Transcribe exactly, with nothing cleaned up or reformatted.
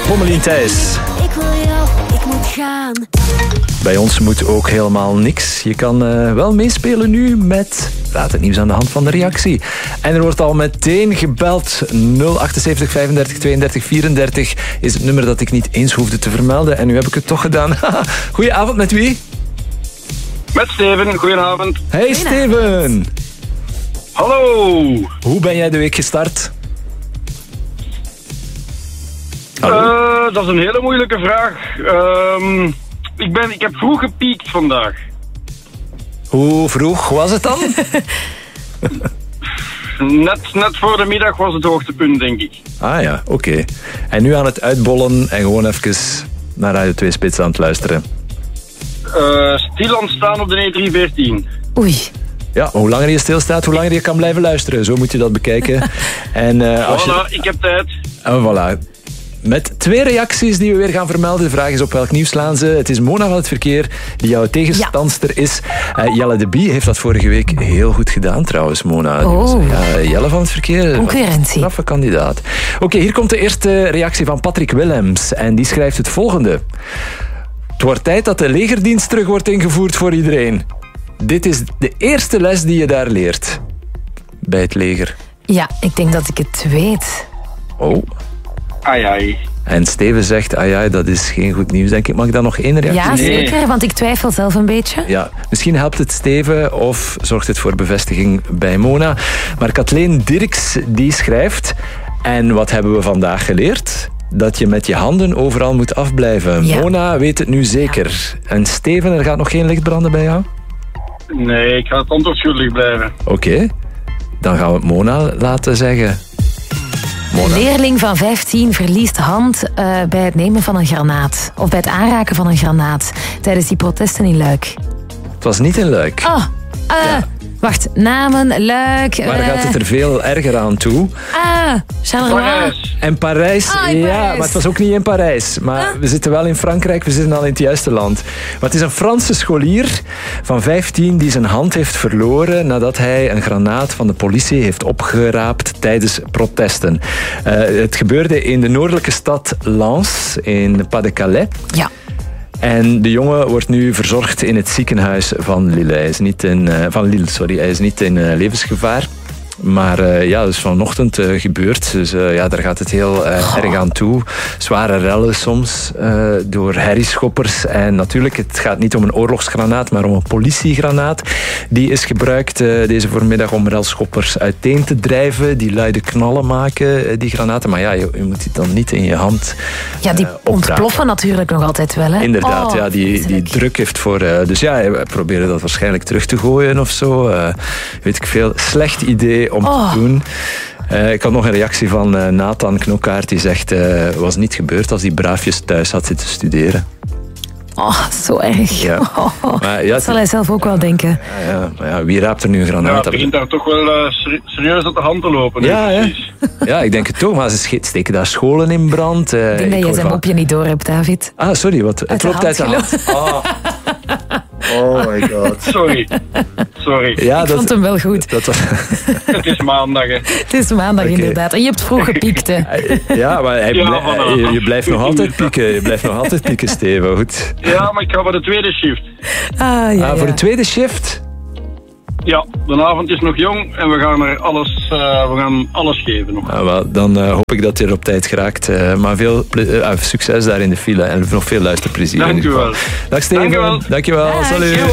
Pommelien Thijs. Ik wil jou, ik moet gaan. Bij ons moet ook helemaal niks. Je kan uh, wel meespelen nu met Raad het Nieuws aan de hand van de reactie. En er wordt al meteen gebeld. nul achtenzeventig vijfendertig tweeëndertig vierendertig is het nummer dat ik niet eens hoefde te vermelden. En nu heb ik het toch gedaan. Goedenavond, met wie? Met Steven, goedenavond. Hey Steven. Hallo. Hoe ben jij de week gestart? Uh, dat is een hele moeilijke vraag. Uh, ik, ben, ik heb vroeg gepiekt vandaag. Hoe vroeg was het dan? net, net voor de middag was het hoogtepunt, denk ik. Ah ja, oké. Okay. En nu aan het uitbollen en gewoon even naar Radio twee Spits aan het luisteren. Uh, stil aan het staan op de E drie veertien. Oei. Ja, hoe langer je stilstaat, hoe langer je kan blijven luisteren. Zo moet je dat bekijken. En, uh, als voilà, je... ik heb tijd. En voilà. Met twee reacties die we weer gaan vermelden. De vraag is op welk nieuws slaan ze. Het is Mona van het Verkeer die jouw tegenstandster ja. is. Uh, Jelle de Bie heeft dat vorige week heel goed gedaan trouwens, Mona. Oh. Ja, Jelle van het Verkeer. Concurrentie. Straffe kandidaat. Oké, okay, hier komt de eerste reactie van Patrick Willems. En die schrijft het volgende. Het wordt tijd dat de legerdienst terug wordt ingevoerd voor iedereen. Dit is de eerste les die je daar leert. Bij het leger. Ja, ik denk dat ik het weet. Oh. Ai, ai. En Steven zegt, ah ja, dat is geen goed nieuws, denk ik. Mag ik dan nog één reactie? Ja, zeker, nee. Want ik twijfel zelf een beetje. Ja, misschien helpt het Steven of zorgt het voor bevestiging bij Mona. Maar Kathleen Dirks, die schrijft... En wat hebben we vandaag geleerd? Dat je met je handen overal moet afblijven. Ja. Mona weet het nu zeker. Ja. En Steven, er gaat nog geen licht branden bij jou? Nee, ik ga het antwoord schuldig blijven. Oké, okay. Dan gaan we het Mona laten zeggen. Mona. Een leerling van vijftien verliest hand uh, bij het nemen van een granaat. Of bij het aanraken van een granaat. Tijdens die protesten in Luik. Het was niet in Luik. Oh, uh, ja. Wacht. Namen, Luik... Maar dan uh, gaat het er veel erger aan toe. Ah, Charleroi. En Parijs, ah, ja, Parijs. Maar het was ook niet in Parijs. Maar ah. we zitten wel in Frankrijk, we zitten al in het juiste land. Maar het is een Franse scholier van vijftien die zijn hand heeft verloren nadat hij een granaat van de politie heeft opgeraapt tijdens protesten. Uh, het gebeurde in de noordelijke stad Lens, in Pas-de-Calais. Ja. En de jongen wordt nu verzorgd in het ziekenhuis van Lille. Hij is niet in, uh, van Lille, sorry. Hij is niet in uh, levensgevaar. Maar uh, ja, dat is vanochtend uh, gebeurd. Dus uh, ja, daar gaat het heel uh, erg aan toe. Zware rellen soms uh, door herrieschoppers. En natuurlijk, het gaat niet om een oorlogsgranaat, maar om een politiegranaat. Die is gebruikt uh, deze voormiddag om relschoppers uiteen te drijven. Die luide knallen maken, uh, die granaten. Maar ja, je, je moet die dan niet in je hand uh, Ja, die ontploffen natuurlijk nog altijd wel, hè? Inderdaad, oh, ja, die, die druk heeft voor... Uh, dus ja, we proberen dat waarschijnlijk terug te gooien of zo. Uh, weet ik veel. Slecht idee om oh. te doen. Uh, ik had nog een reactie van uh, Nathan Knokkaert. Die zegt, uh, het was niet gebeurd als hij braafjes thuis had zitten studeren. Oh, zo erg. Ja. Oh, maar, ja, dat zal hij zelf ook wel denken. Ja, ja, maar ja, wie raapt er nu een granaat? Ja, het begint daar toch wel uh, serieus uit de hand te lopen. Ja, hè? Ja, ik denk het toch. Maar ze steken daar scholen in brand. Uh, ik denk dat je zijn van... mopje niet door hebt, David. Ah, sorry. Wat, het loopt uit de hand. Oh. Oh my god. Sorry. Sorry. Ja, ik dat, vond hem wel goed. Dat was... Het is maandag, hè. Het is maandag, okay. Inderdaad. En je hebt vroeg gepiekt, hè. Ja, maar hij ja, blij... je, je blijft nog altijd pieken. Je blijft nog altijd pieken, Steven. Goed. Ja, maar ik ga voor de tweede shift. Ah, ja, ah, voor ja. de tweede shift? Ja, de avond is nog jong en we gaan er alles, uh, we gaan alles geven nog. Ah, wel, dan uh, hoop ik dat je er op tijd geraakt. Uh, maar veel ple- uh, succes daar in de file en nog veel luisterplezier. Dank u wel. Dag Steven. Dank u wel. Dankjewel. Salut.